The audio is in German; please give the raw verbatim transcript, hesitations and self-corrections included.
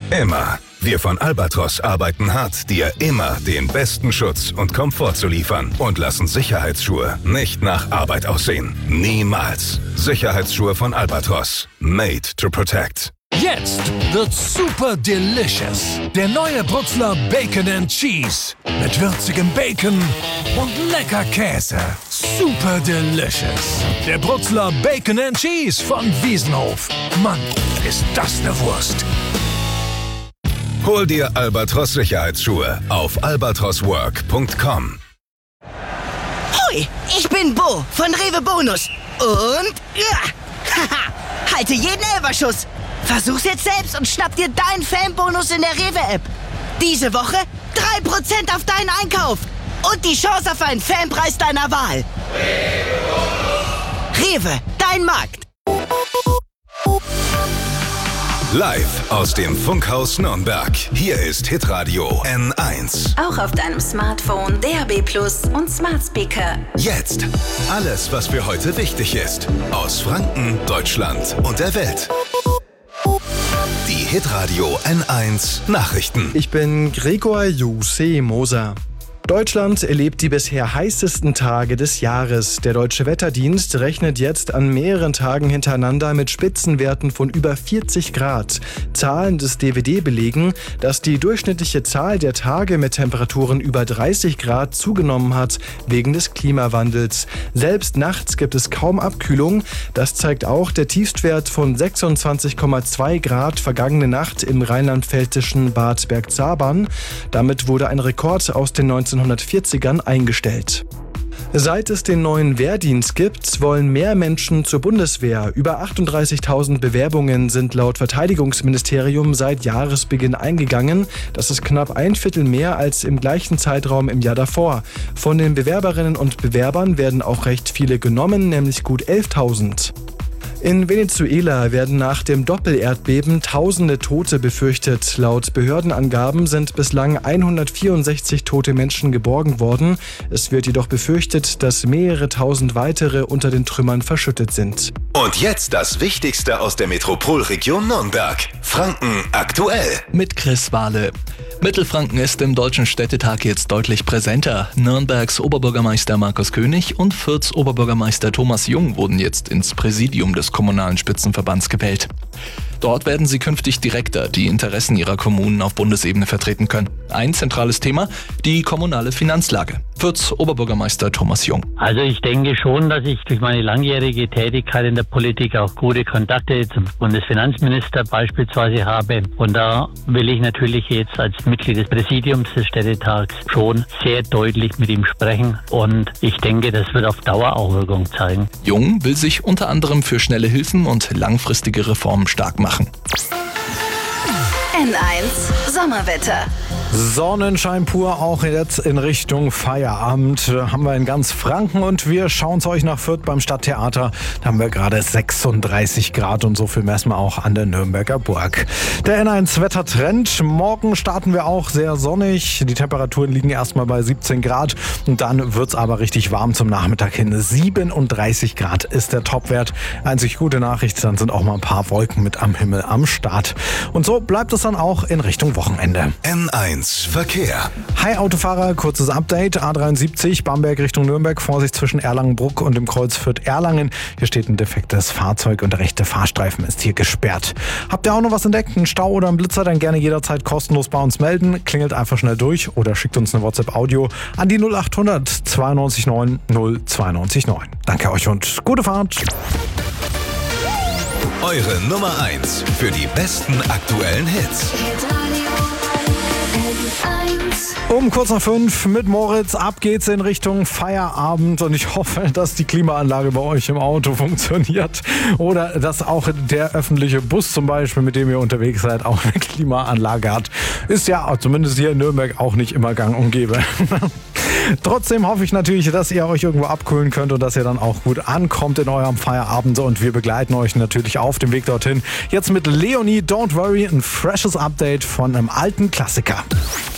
Immer. Wir von Albatros arbeiten hart, dir immer den besten Schutz und Komfort zu liefern und lassen Sicherheitsschuhe nicht nach Arbeit aussehen. Niemals. Sicherheitsschuhe von Albatros. Made to protect. Jetzt wird's super delicious. Der neue Brutzler Bacon and Cheese. Mit würzigem Bacon und lecker Käse. Super delicious. Der Brutzler Bacon and Cheese von Wiesenhof. Mann, ist das eine Wurst. Hol dir Albatros Sicherheitsschuhe auf albatros work punkt com. Hoi, ich bin Bo von Rewe Bonus. Und ja, haha, halte jeden Elberschuss. Versuch's jetzt selbst und schnapp dir deinen Fanbonus in der Rewe-App. Diese Woche drei Prozent auf deinen Einkauf. Und die Chance auf einen Fanpreis deiner Wahl. Rewe, dein Markt. Live aus dem Funkhaus Nürnberg. Hier ist Hitradio N eins. Auch auf deinem Smartphone, D A B Plus und Smart Speaker. Jetzt alles, was für heute wichtig ist. Aus Franken, Deutschland und der Welt. Die Hitradio N eins Nachrichten. Ich bin Gregor Juse Moser. Deutschland erlebt die bisher heißesten Tage des Jahres. Der Deutsche Wetterdienst rechnet jetzt an mehreren Tagen hintereinander mit Spitzenwerten von über vierzig Grad. Zahlen des D W D belegen, dass die durchschnittliche Zahl der Tage mit Temperaturen über dreißig Grad zugenommen hat wegen des Klimawandels. Selbst nachts gibt es kaum Abkühlung. Das zeigt auch der Tiefstwert von sechsundzwanzig Komma zwei Grad vergangene Nacht im rheinland-pfälzischen Bad Bergzabern. Damit wurde ein Rekord aus den neunzehnhundertvierzigern eingestellt. Seit es den neuen Wehrdienst gibt, wollen mehr Menschen zur Bundeswehr. Über achtunddreißigtausend Bewerbungen sind laut Verteidigungsministerium seit Jahresbeginn eingegangen. Das ist knapp ein Viertel mehr als im gleichen Zeitraum im Jahr davor. Von den Bewerberinnen und Bewerbern werden auch recht viele genommen, nämlich gut elftausend. In Venezuela werden nach dem Doppelerdbeben tausende Tote befürchtet. Laut Behördenangaben sind bislang hundertvierundsechzig tote Menschen geborgen worden. Es wird jedoch befürchtet, dass mehrere tausend weitere unter den Trümmern verschüttet sind. Und jetzt das Wichtigste aus der Metropolregion Nürnberg. Franken aktuell. Mit Chris Wahle. Mittelfranken ist im Deutschen Städtetag jetzt deutlich präsenter. Nürnbergs Oberbürgermeister Markus König und Fürths Oberbürgermeister Thomas Jung wurden jetzt ins Präsidium des Kommunalen Spitzenverbands gewählt. Dort werden sie künftig direkter die Interessen ihrer Kommunen auf Bundesebene vertreten können. Ein zentrales Thema, die kommunale Finanzlage. Fürths Oberbürgermeister Thomas Jung. Also ich denke schon, dass ich durch meine langjährige Tätigkeit in der Politik auch gute Kontakte zum Bundesfinanzminister beispielsweise habe. Und da will ich natürlich jetzt als Mitglied des Präsidiums des Städtetags schon sehr deutlich mit ihm sprechen. Und ich denke, das wird auf Dauer auch Wirkung zeigen. Jung will sich unter anderem für schnelle Hilfen und langfristige Reformen stark machen. N eins Sommerwetter. Sonnenschein pur, auch jetzt in Richtung Feierabend haben wir in ganz Franken und wir schauen zu euch nach Fürth beim Stadttheater. Da haben wir gerade sechsunddreißig Grad und so viel messen wir auch an der Nürnberger Burg. Der N eins Wettertrend. Morgen starten wir auch sehr sonnig. Die Temperaturen liegen erstmal bei siebzehn Grad und dann wird's aber richtig warm zum Nachmittag hin. siebenunddreißig Grad ist der Topwert. Einzig gute Nachricht, dann sind auch mal ein paar Wolken mit am Himmel am Start. Und so bleibt es dann auch in Richtung Wochenende. N eins Verkehr. Hi Autofahrer, kurzes Update. A dreiundsiebzig, Bamberg Richtung Nürnberg. Vorsicht zwischen Erlangenbruck und dem Kreuz Fürth-Erlangen. Hier steht ein defektes Fahrzeug und der rechte Fahrstreifen ist hier gesperrt. Habt ihr auch noch was entdeckt? Einen Stau oder einen Blitzer? Dann gerne jederzeit kostenlos bei uns melden. Klingelt einfach schnell durch oder schickt uns eine WhatsApp-Audio an die null achthundert zweiundneunzig neun null zweiundneunzig neun. Danke euch und gute Fahrt. Eure Nummer eins für die besten aktuellen Hits. Um kurz nach fünf mit Moritz, ab geht's in Richtung Feierabend und ich hoffe, dass die Klimaanlage bei euch im Auto funktioniert oder dass auch der öffentliche Bus zum Beispiel, mit dem ihr unterwegs seid, auch eine Klimaanlage hat. Ist ja zumindest hier in Nürnberg auch nicht immer gang und gäbe. Trotzdem hoffe ich natürlich, dass ihr euch irgendwo abkühlen könnt und dass ihr dann auch gut ankommt in eurem Feierabend und wir begleiten euch natürlich auf dem Weg dorthin. Jetzt mit Leonie, Don't Worry, ein freshes Update von einem alten Klassiker.